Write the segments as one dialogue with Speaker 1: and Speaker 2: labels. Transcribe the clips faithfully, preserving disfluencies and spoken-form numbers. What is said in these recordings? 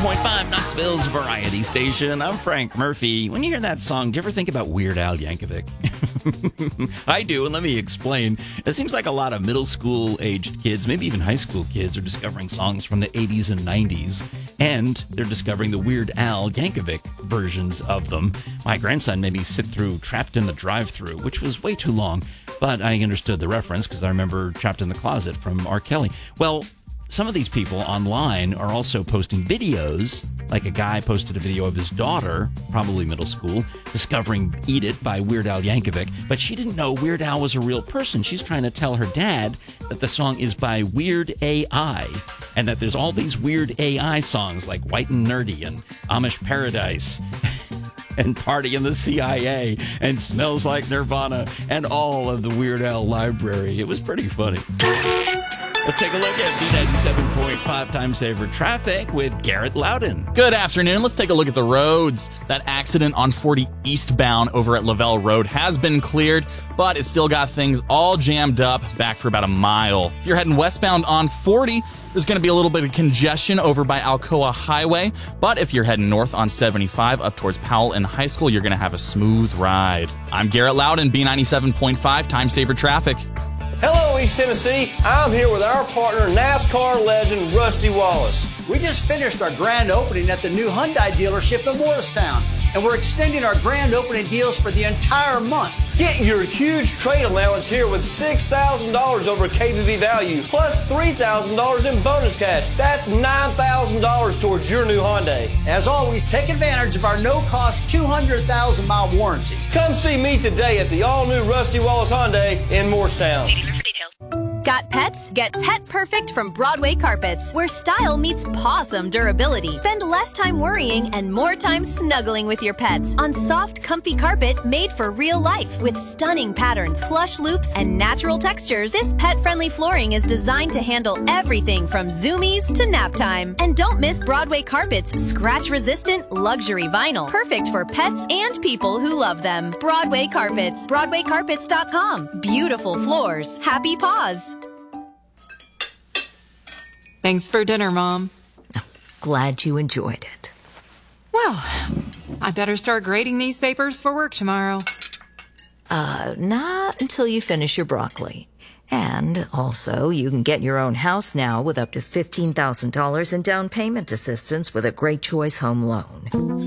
Speaker 1: point five, Knoxville's variety station. I'm Frank Murphy. When you hear that song, do you ever think about Weird Al Yankovic? I do, and let me explain. It seems like a lot of middle school-aged kids, maybe even high school kids, are discovering songs from the eighties and nineties, and they're discovering the Weird Al Yankovic versions of them. My grandson made me sit through Trapped in the Drive-Thru, which was way too long, but I understood the reference because I remember Trapped in the Closet from R. Kelly. Well, some of these people online are also posting videos, like a guy posted a video of his daughter, probably middle school, discovering Eat It by Weird Al Yankovic, but she didn't know Weird Al was a real person. She's trying to tell her dad that the song is by Weird A I, and that there's all these Weird A I songs like White and Nerdy and Amish Paradise and Party in the C I A and Smells Like Nirvana and all of the Weird Al library. It was pretty funny. Let's take a look at B ninety-seven point five Time Saver Traffic with Garrett Loudon.
Speaker 2: Good afternoon. Let's take a look at the roads. That accident on forty eastbound over at Lavelle Road has been cleared, but it's still got things all jammed up back for about a mile. If you're heading westbound on forty, there's going to be a little bit of congestion over by Alcoa Highway, but if you're heading north on seventy-five up towards Powell and High School, you're going to have a smooth ride. I'm Garrett Loudon, B ninety-seven point five Time Saver Traffic.
Speaker 3: Hello, East Tennessee. I'm here with our partner, NASCAR legend Rusty Wallace.
Speaker 4: We just finished our grand opening at the new Hyundai dealership in Morristown, and we're extending our grand opening deals for the entire month.
Speaker 3: Get your huge trade allowance here with six thousand dollars over K B V value, plus three thousand dollars in bonus cash. That's nine thousand dollars towards your new Hyundai.
Speaker 4: As always, take advantage of our no-cost two hundred thousand mile warranty.
Speaker 3: Come see me today at the all-new Rusty Wallace Hyundai in Morristown.
Speaker 5: See dealer for details. Got pets? Get Pet Perfect from Broadway Carpets, where style meets pawsome durability. Spend less time worrying and more time snuggling with your pets on soft, comfy carpet made for real life with stunning patterns, plush loops, and natural textures. This pet-friendly flooring is designed to handle everything from zoomies to nap time. And don't miss Broadway Carpets' scratch-resistant luxury vinyl, perfect for pets and people who love them. Broadway Carpets, broadway carpets dot com. Beautiful floors, happy paws.
Speaker 6: Thanks for dinner, Mom.
Speaker 7: Glad you enjoyed it.
Speaker 6: Well, I better start grading these papers for work tomorrow.
Speaker 7: Uh, not until you finish your broccoli. And also, you can get your own house now with up to fifteen thousand dollars in down payment assistance with a Great Choice Home Loan.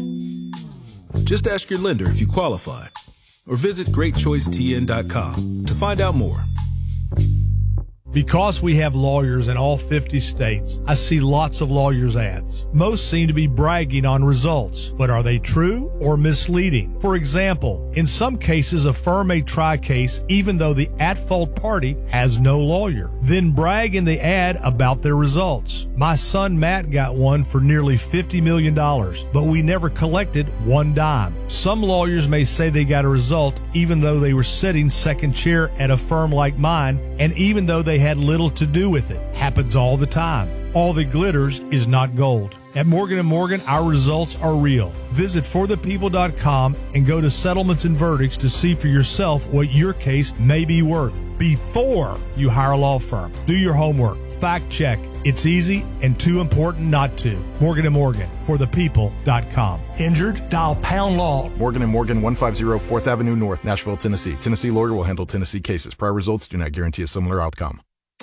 Speaker 8: Just ask your lender if you qualify, or visit great choice t n dot com to find out more.
Speaker 9: Because we have lawyers in all fifty states, I see lots of lawyers' ads. Most seem to be bragging on results, but are they true or misleading? For example, in some cases, a firm may try a case even though the at-fault party has no lawyer, then brag in the ad about their results. My son Matt got one for nearly fifty million dollars, but we never collected one dime. Some lawyers may say they got a result even though they were sitting second chair at a firm like mine, and even though they had little to do with it. Happens all the time. All that glitters is not gold. At Morgan and Morgan, our results are real. Visit for the people dot com and go to settlements and verdicts to see for yourself what your case may be worth before you hire a law firm. Do your homework. Fact check. It's easy and too important not to. Morgan and Morgan, for the people dot com. Injured? Dial pound law.
Speaker 10: Morgan and Morgan, one fifty fourth Avenue North, Nashville, Tennessee. Tennessee lawyer will handle Tennessee cases. Prior results do not guarantee a similar outcome.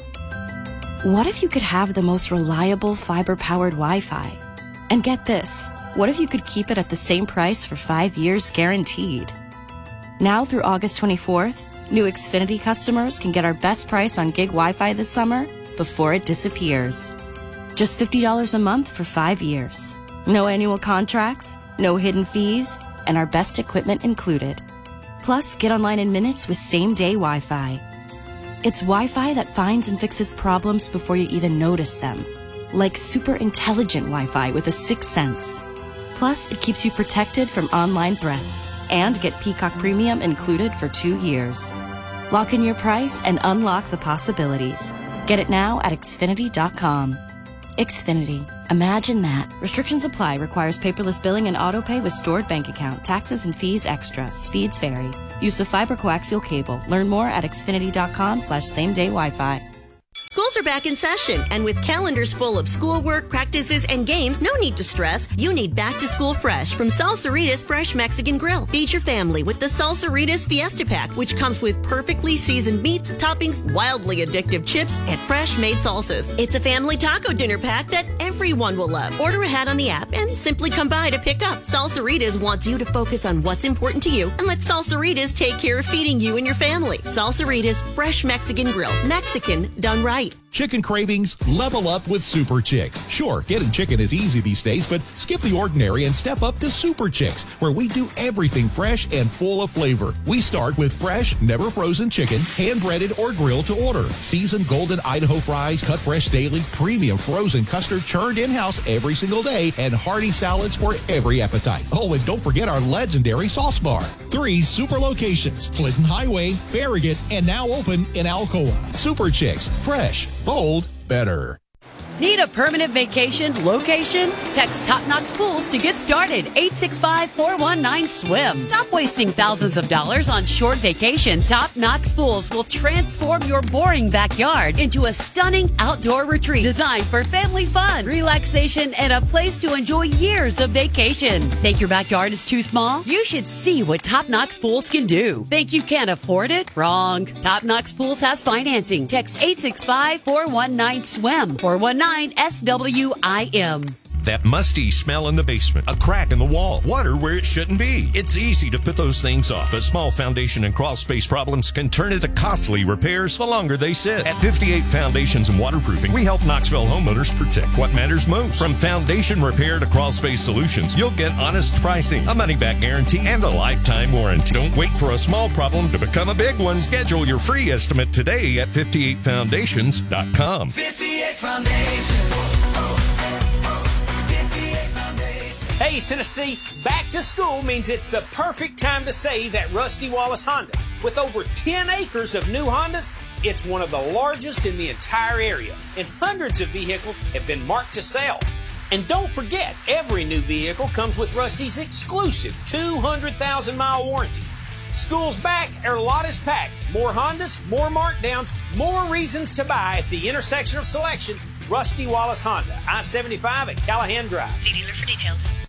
Speaker 11: What if you could have the most reliable fiber-powered Wi-Fi? And get this, what if you could keep it at the same price for five years guaranteed? Now through August twenty-fourth, new Xfinity customers can get our best price on gig Wi-Fi this summer before it disappears. Just fifty dollars a month for five years. No annual contracts, no hidden fees, and our best equipment included. Plus, get online in minutes with same-day Wi-Fi. It's Wi-Fi that finds and fixes problems before you even notice them. Like super intelligent Wi-Fi with a sixth sense. Plus, it keeps you protected from online threats. And get Peacock Premium included for two years. Lock in your price and unlock the possibilities. Get it now at Xfinity dot com. Xfinity. Imagine that. Restrictions apply. Requires paperless billing and autopay with stored bank account. Taxes and fees extra. Speeds vary. Use of fiber coaxial cable. Learn more at Xfinity dot com slash same day Wi-Fi.
Speaker 12: Schools are back in session, and with calendars full of schoolwork, practices, and games, no need to stress. You need Back to School Fresh from Salsaritas Fresh Mexican Grill. Feed your family with the Salsaritas Fiesta Pack, which comes with perfectly seasoned meats, toppings, wildly addictive chips, and fresh-made salsas. It's a family taco dinner pack that everyone will love. Order ahead on the app and simply come by to pick up. Salsaritas wants you to focus on what's important to you and let Salsaritas take care of feeding you and your family. Salsaritas Fresh Mexican Grill. Mexican done right.
Speaker 13: Chicken cravings level up with Super Chicks. Sure, getting chicken is easy these days, but skip the ordinary and step up to Super Chicks, where we do everything fresh and full of flavor. We start with fresh, never frozen chicken, hand-breaded or grilled to order. Seasoned golden Idaho fries, cut fresh daily, premium frozen custard churned in-house every single day, and hearty salads for every appetite. Oh, and don't forget our legendary sauce bar.
Speaker 14: Three super locations: Clinton Highway, Farragut, and now open in Alcoa.
Speaker 13: Super Chicks, fresh, bold, better.
Speaker 15: Need a permanent vacation location? Text Top Knox Pools to get started. eight six five, four one nine, swim. Stop wasting thousands of dollars on short vacations. Top Knox Pools will transform your boring backyard into a stunning outdoor retreat designed for family fun, relaxation, and a place to enjoy years of vacations. Think your backyard is too small? You should see what Top Knox Pools can do. Think you can't afford it? Wrong. Top Knox Pools has financing. Text eight six five, four one nine, swim. four one nine S W I M.
Speaker 16: That musty smell in the basement, a crack in the wall, water where it shouldn't be. It's easy to put those things off, but small foundation and crawl space problems can turn into costly repairs the longer they sit. At fifty-eight Foundations and Waterproofing, we help Knoxville homeowners protect what matters most. From foundation repair to crawl space solutions, you'll get honest pricing, a money-back guarantee, and a lifetime warranty. Don't wait for a small problem to become a big one. Schedule your free estimate today at fifty-eight foundations dot com.
Speaker 17: fifty-eight Foundations.
Speaker 18: Hey, East Tennessee, back to school means it's the perfect time to save at Rusty Wallace Honda. With over ten acres of new Hondas, it's one of the largest in the entire area, and hundreds of vehicles have been marked to sell. And don't forget, every new vehicle comes with Rusty's exclusive two hundred thousand mile warranty. School's back, our lot is packed. More Hondas, more markdowns, more reasons to buy at the intersection of selection. Rusty Wallace Honda, I seventy-five at Callahan Drive.
Speaker 19: See dealer for details.